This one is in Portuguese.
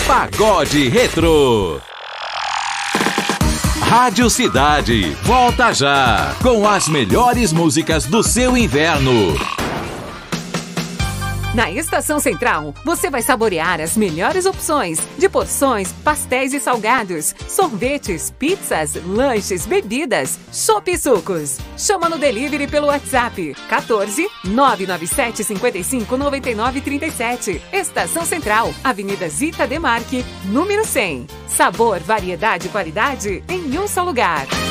Pagode Retrô. Rádio Cidade, volta já, com as melhores músicas do seu inverno. Na Estação Central, você vai saborear as melhores opções de porções, pastéis e salgados, sorvetes, pizzas, lanches, bebidas, chopp e sucos. Chama no delivery pelo WhatsApp 14 997 55 99 37. Estação Central, Avenida Zita Demarque, número 100. Sabor, variedade e qualidade em um só lugar.